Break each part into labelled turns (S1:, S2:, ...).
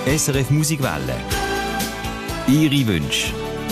S1: SRF Musikwelle. Ihre Wünsche.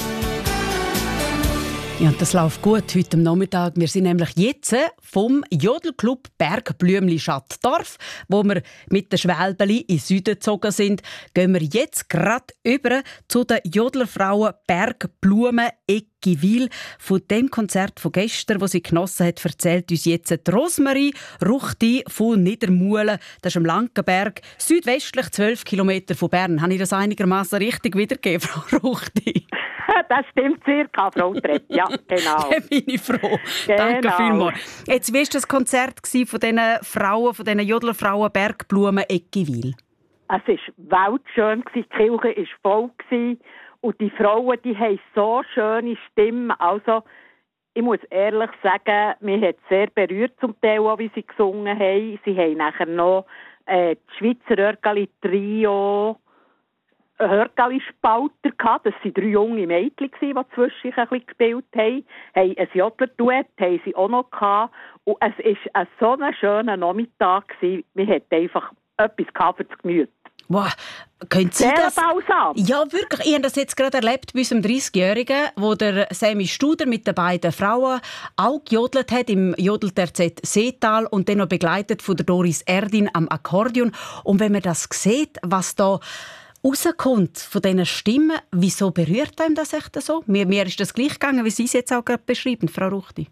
S2: Ja, das läuft gut heute am Nachmittag. Wir sind nämlich jetzt vom Jodelclub Bergblümli Schattdorf, wo wir mit den Schwälbeli in den Süden gezogen sind. Gehen wir jetzt gerade über zu den Jodlerfrauen Bergblumen Eggiwil. Von dem Konzert von gestern, das sie genossen hat, erzählt uns jetzt die Rosmarie Ruchti von Niedermuhlen. Das ist am Lankenberg, südwestlich 12 Kilometer von Bern. Habe ich das einigermaßen richtig wiedergegeben, Frau Ruchti?
S3: Das stimmt circa, Frau Trett. Ja, genau.
S2: Da bin ich froh.
S3: Genau.
S2: Danke vielmals. Jetzt, wie war das Konzert von diesen Frauen, von diesen Jodlerfrauen Bergblumen Eggiwil?
S3: Es war weltschön, die Kirche war voll. Und die Frauen, die haben so schöne Stimmen. Also, ich muss ehrlich sagen, mich hat es sehr berührt, zum Teil auch, wie sie gesungen haben. Sie haben nachher noch das Schweizer Hörgali-Trio Hörgali-Spalter gehabt. Das waren 3 junge Mädchen, die zwischen ein bisschen gespielt haben. Ein Jodler-Duett haben sie auch noch gehabt. Und es war so ein schöner Nachmittag. Man hatte einfach etwas für das Gemüt.
S2: Wow. Können Sie das?
S3: Seelenbalsam.
S2: Ja, wirklich. Ich habe das jetzt gerade erlebt bei unserem 30-Jährigen, wo der Sammy Studer mit den beiden Frauen auch gejodelt hat im Jodelterzett Seetal und dann noch begleitet von der Doris Erdin am Akkordeon. Und wenn man das sieht, was da rauskommt von diesen Stimmen, wieso berührt einem das echt so? Mir ist das gleich gegangen, wie Sie es jetzt auch gerade beschreiben, Frau Ruchti.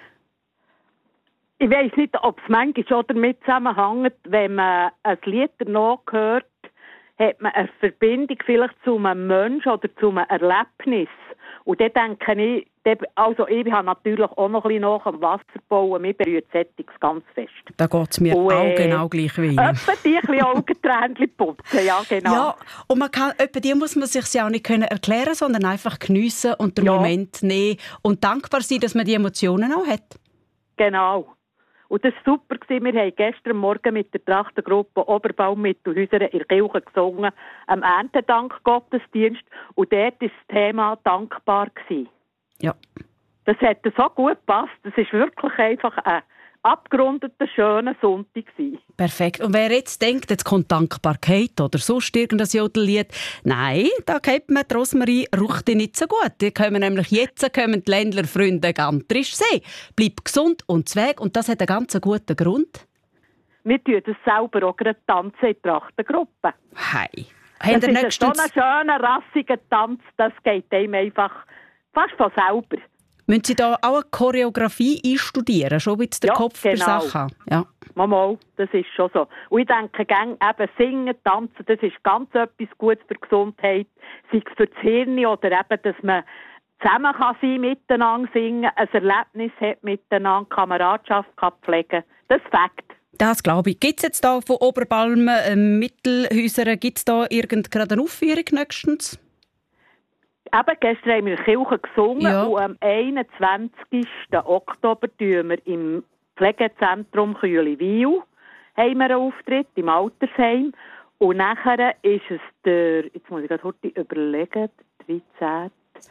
S3: Ich weiss nicht, ob es manchmal schon damit zusammenhängt, wenn man ein Lied danach hört, hat man eine Verbindung vielleicht zu einem Menschen oder zu einem Erlebnis. Und dann denke ich, also ich habe natürlich auch noch ein bisschen nach dem Wasserbau, mir berührt es ganz fest.
S2: Da geht es mir auch genau gleich wie Ihnen.
S3: Etwa die ein bisschen Augentränchen putzen, ja genau.
S2: Ja, und etwa die muss man sich ja auch nicht erklären, sondern einfach geniessen und den Moment nehmen und dankbar sein, dass man die Emotionen auch hat.
S3: Genau. Und das war super. Wir haben gestern Morgen mit der Trachtengruppe Oberbaum Mittelhäuser in der Kirche gesungen, am Erntedank-Gottesdienst. Und dort war das Thema dankbar.
S2: Ja.
S3: Das hat so gut gepasst. Das war wirklich einfach ein abgerundeter, schöner Sonntag.
S2: Perfekt. Und wer jetzt denkt, jetzt kommt Dankbarkeit oder sonst irgendein Jodellied, nein, da kennt man die Rosmarie Ruchti nicht so gut. Die kommen nämlich jetzt, die Ländlerfreunde Gantrisch sehen. Bleib gesund und zweig. Und das hat einen ganz guten Grund.
S3: Wir tun das selber auch gerade tanzen in der Trachtengruppe.
S2: Hey.
S3: Das ist so ein schöner, rassiger Tanz, das geht einem einfach fast von selber.
S2: Müssen Sie da auch eine Choreografie einstudieren, schon wie der Kopf für Sachen? Ja,
S3: Mama, das ist schon so. Und ich denke, eben singen, tanzen, das ist ganz etwas Gutes für die Gesundheit, sei es für das Hirn oder eben, dass man zusammen kann sein, miteinander singen, ein Erlebnis hat miteinander, Kameradschaft kann pflegen. Das ist Fakt.
S2: Das glaube ich. Gibt es jetzt da von Oberbalm Mittelhäusern, gibt es da irgendeine Aufführung nächstens?
S3: Eben, gestern haben wir in der Kirche gesungen und am 21. Oktober tun wir im Pflegezentrum Kühliwil haben wir einen Auftritt im Altersheim. Und nachher ist es jetzt muss ich gerade heute überlegen, der 13.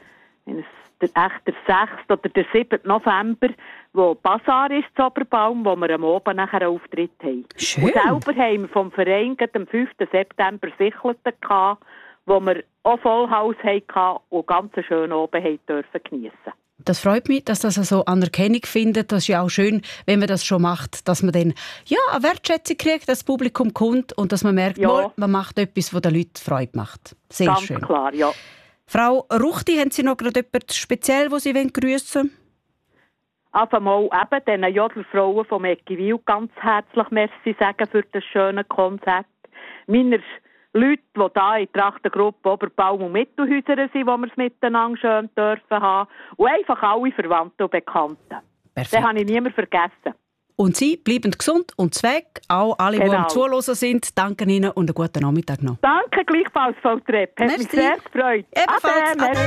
S3: Der 6. oder der 7. November, wo Basar ist, zu Oberbaum, wo wir am Abend nachher einen Auftritt haben.
S2: Schön.
S3: Und selber haben wir vom Verein am 5. September Sichelten gehabt, wo wir auch Vollhaus hatten und ganz schön oben geniessen durften.
S2: Das freut mich, dass das so Anerkennung findet. Das ist ja auch schön, wenn man das schon macht, dass man dann eine Wertschätzung kriegt, dass das Publikum kommt und dass man merkt, man macht etwas, das den Leuten Freude macht. Sehr
S3: ganz
S2: schön.
S3: Ganz klar, ja.
S2: Frau Ruchti, haben Sie noch gerade etwas speziell, das Sie grüssen wollen?
S3: Einfach mal eben den Jodlerfrauen vom Eggiwil ganz herzlich merci sagen für das schöne Konzert. Meiner Leute, die hier in der Trachtengruppe Oberbaum und Mittelhäuser sind, wo wir es miteinander schön dürfen haben. Und einfach alle Verwandten und Bekannten.
S2: Perfekt.
S3: Das habe ich niemand vergessen.
S2: Und Sie bleiben gesund und zweck. Auch alle, die am Zuhören sind, danke Ihnen und einen guten Nachmittag noch.
S3: Danke gleichfalls, Frau Trepp. Hat mich sehr gefreut.
S2: Ebenfalls.